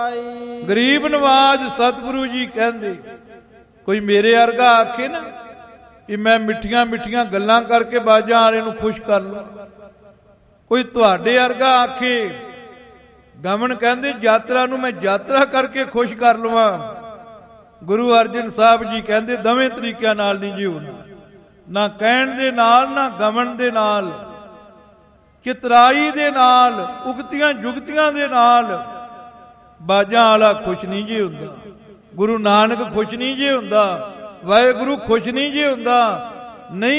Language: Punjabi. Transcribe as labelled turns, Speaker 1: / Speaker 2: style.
Speaker 1: ਗਰੀਬ ਨਵਾਜ ਸਤਿਗੁਰੂ ਜੀ ਕਹਿੰਦੇ, ਕੋਈ ਮੇਰੇ ਵਰਗਾ ਆਖੇ ਨਾ ਕਿ ਮੈਂ ਮਿੱਠੀਆਂ ਮਿੱਠੀਆਂ ਗੱਲਾਂ ਕਰਕੇ ਬਾਜਾਂ ਵਾਲੇ ਨੂੰ ਖੁਸ਼ ਕਰ ਲਵਾਂ, ਕੋਈ ਤੁਹਾਡੇ ਵਰਗਾ ਆਖੇ ਗਮਨ ਕਹਿੰਦੇ ਯਾਤਰਾ ਨੂੰ ਮੈਂ ਯਾਤਰਾ ਕਰਕੇ ਖੁਸ਼ ਕਰ ਲਵਾਂ। ਗੁਰੂ ਅਰਜਨ ਸਾਹਿਬ ਜੀ ਕਹਿੰਦੇ ਦੋਵੇਂ ਤਰੀਕਿਆਂ ਨਾਲ ਨਹੀਂ ਜੀ ਹੋਣਾ, ਨਾ ਕਹਿਣ ਦੇ ਨਾਲ ਨਾ ਗਮਨ ਦੇ ਨਾਲ, ਚਿਤਰਾਈ ਦੇ ਨਾਲ, ਉਗਤੀਆਂ ਜੁਗਤੀਆਂ ਦੇ ਨਾਲ ਬਾਜਾਂ ਵਾਲਾ ਖੁਸ਼ ਨਹੀਂ ਜੀ ਹੁੰਦਾ। ਗੁਰੂ ਨਾਨਕ ਖੁਸ਼ ਨਹੀਂ ਜੀ ਹੁੰਦਾ, ਵਾਹਿਗੁਰੂ ਖੁਸ਼ ਨਹੀਂ ਜੀ ਹੁੰਦਾ। ਨਹੀਂ